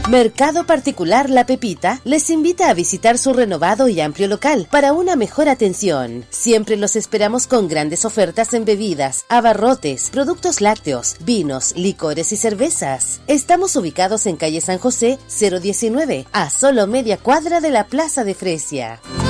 Mercado Particular La Pepita les invita a visitar su renovado y amplio local para una mejor atención. Siempre los esperamos con grandes ofertas en bebidas, abarrotes, productos lácteos, vinos, licores y cervezas. Estamos ubicados en calle San José 019, a solo media cuadra de la Plaza de Fresia.